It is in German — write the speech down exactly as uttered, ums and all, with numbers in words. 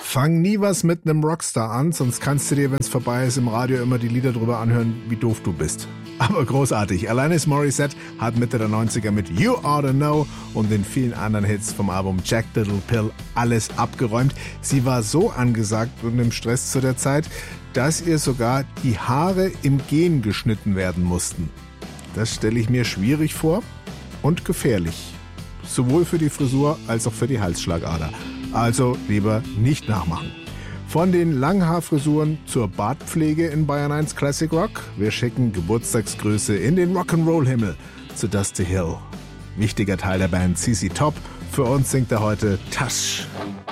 Fang nie was mit einem Rockstar an, sonst kannst du dir, wenn's vorbei ist, im Radio immer die Lieder drüber anhören, wie doof du bist. Aber großartig. Alanis Morissette hat Mitte der neunziger mit You Oughta Know und den vielen anderen Hits vom Album Jack Little Pill alles abgeräumt. Sie war so angesagt und im Stress zu der Zeit, dass ihr sogar die Haare im Gehen geschnitten werden mussten. Das stelle ich mir schwierig vor und gefährlich. Sowohl für die Frisur als auch für die Halsschlagader. Also lieber nicht nachmachen. Von den Langhaarfrisuren zur Bartpflege in Bayern eins Classic Rock. Wir schicken Geburtstagsgrüße in den Rock'n'Roll-Himmel zu Dusty Hill. Wichtiger Teil der Band C C Top. Für uns singt er heute Tasch.